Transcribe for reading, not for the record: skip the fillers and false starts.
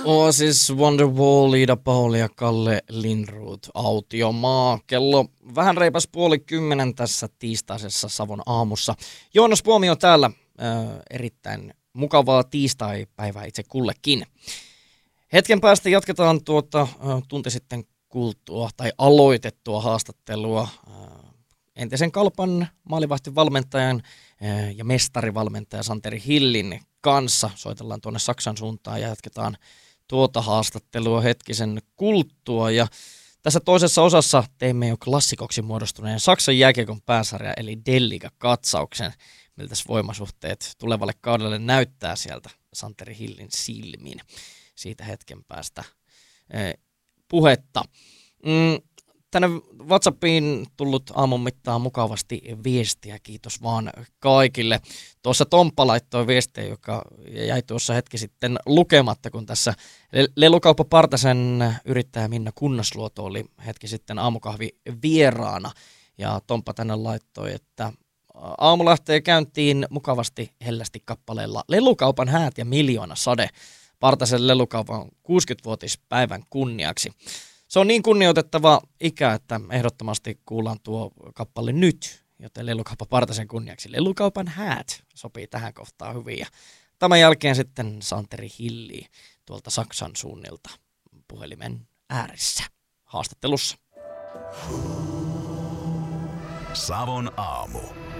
Oasis, Wonderwall, Ida Pauli ja Kalle Lindroth, Autiomaa. Kello vähän reipas 9:30 tässä tiistaisessa Savon aamussa. Joonas Puomio täällä. Erittäin mukavaa tiistai-päivää itse kullekin. Hetken päästä jatketaan tunti sitten kuultua tai aloitettua haastattelua entisen Kalpan maalivahtivalmentajan ja mestarivalmentaja Santeri Hillin kanssa. Soitellaan tuonne Saksan suuntaan ja jatketaan tuota haastattelua hetkisen kuluttua. Ja tässä toisessa osassa teimme jo klassikoksi muodostuneen Saksan jääkiekon pääsarja eli D-liiga-katsauksen. Miltä voimasuhteet tulevalle kaudelle näyttää sieltä Santeri Hillin silmin. Siitä hetken päästä puhetta. Tänne WhatsAppiin tullut aamun mittaan mukavasti viestiä, kiitos vaan kaikille. Tuossa Tomppa laittoi viestiä, joka jäi tuossa hetki sitten lukematta, kun tässä Lelukauppa Partasen yrittäjä Minna Kunnasluoto oli hetki sitten aamukahvi vieraana. Ja Tomppa tänne laittoi, että aamu lähtee käyntiin mukavasti hellästi kappaleella Lelukaupan häät ja miljoona sade Partasen Lelukaupan 60-vuotispäivän kunniaksi. Se on niin kunnioitettava ikä, että ehdottomasti kuullaan tuo kappale nyt, joten Lelukauppa Partasen kunniaksi Lelukaupan häät sopii tähän kohtaan hyvin. Ja tämän jälkeen sitten Santeri Hilli tuolta Saksan suunnilta puhelimen ääressä haastattelussa. Savon aamu.